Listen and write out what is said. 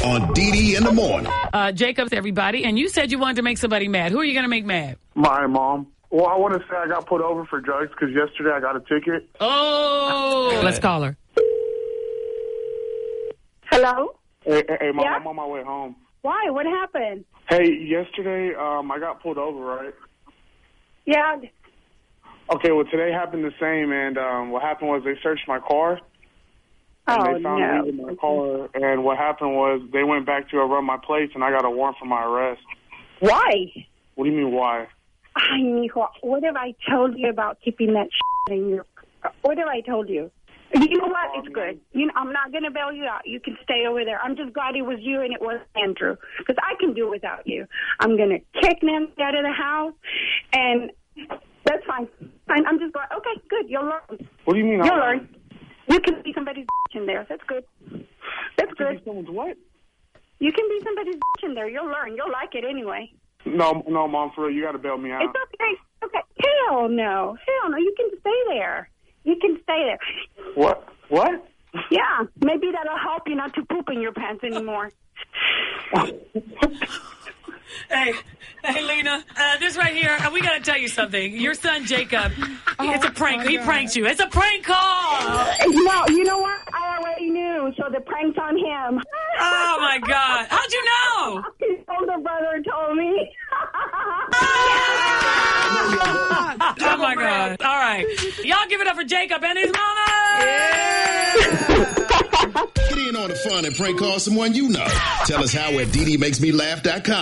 on DD in the morning. Jacobs, everybody, and you said you wanted to make somebody mad. Who are you going to make mad? My mom. Well, I want to say I got pulled over for drugs because yesterday I got a ticket. Oh, let's call her. Hello? Hey, Mom, Yeah? I'm on my way home. Why? What happened? Hey, yesterday I got pulled over, right? Yeah. Okay, well, today happened the same, and what happened was they searched my car, and they found weed in my car, and what happened was they went back to run my plates, and I got a warrant for my arrest. Why? What do you mean, why? Ay, mijo, what have I told you about keeping that in your... What have I told you? You know what? It's good. I'm not going to bail you out. You can stay over there. I'm just glad it was you and it wasn't Andrew, because I can do it without you. I'm going to kick Nancy out of the house, and that's fine. I'm just glad. Okay, good. You'll learn. What do you mean? You'll learn. You can be somebody's in there. That's good. That's good. Someone's what? You can be somebody's in there. You'll learn. You'll like it anyway. No, Mom, for real, you got to bail me out. It's okay. Okay. Hell no. You can stay there. You can stay there. What? Yeah. Maybe that'll help you not to poop in your pants anymore. Hey, Lena, this right here, we got to tell you something. Your son, Jacob, it's a prank. He pranked you. It's a prank call. No, you know what? I already knew, so the prank's on him. Oh, my God. How'd you know? His older brother told me. Oh, my God. All right. Y'all give it up for Jacob and his mama. Get in on the fun and prank call someone you know. Tell us how at DDMakesMeLaugh.com.